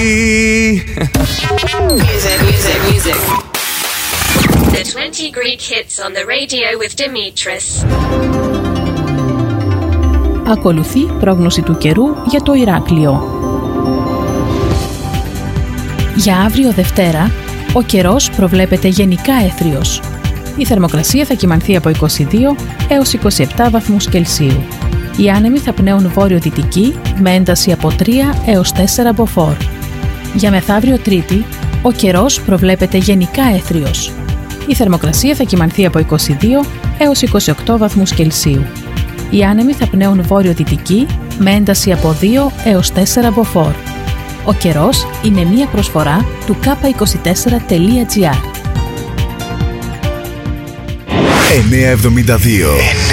Music. The 20 Greek hits on the radio with Dimitris. Ακολουθεί πρόγνωση του καιρού για το Ηράκλειο. Για αύριο Δευτέρα, ο καιρός προβλέπεται γενικά έθριος. Η θερμοκρασία θα κυμανθεί από 22 έως 27 βαθμούς Κελσίου. Οι άνεμοι θα πνέουν βόρειο-δυτική με ένταση από 3 έως 4 μποφόρ. Για μεθαύριο Τρίτη, ο καιρός προβλέπεται γενικά έθριος. Η θερμοκρασία θα κυμανθεί από 22 έως 28 βαθμούς Κελσίου. Οι άνεμοι θα πνέουν βόρειο-δυτική με ένταση από 2 έως 4 μποφόρ. Ο καιρός είναι μία προσφορά του k24.gr. 972.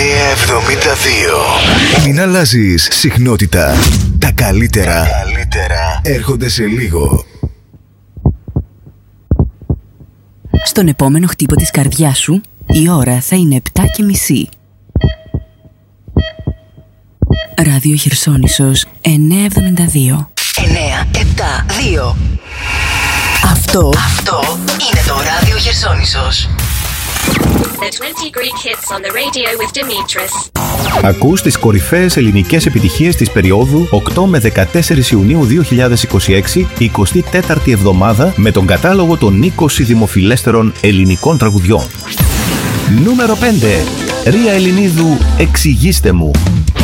Μην αλλάζεις συχνότητα. Τα καλύτερα έρχονται σε λίγο. Στον επόμενο χτύπο της καρδιάς σου, η ώρα θα είναι 7:30. Ράδιο Χερσόνησος 972. 972. Αυτό είναι το Ράδιο Χερσόνησος. The 20 Greek hits on the radio with Dimitris. Ακούς τις κορυφαίες ελληνικές επιτυχίες της περίοδου 8 με 14 Ιουνίου 2026, 24η εβδομάδα, με τον κατάλογο των 20 δημοφιλέστερων ελληνικών τραγουδιών. Νούμερο 5. Ρία Ελληνίδου, εξηγήστε μου.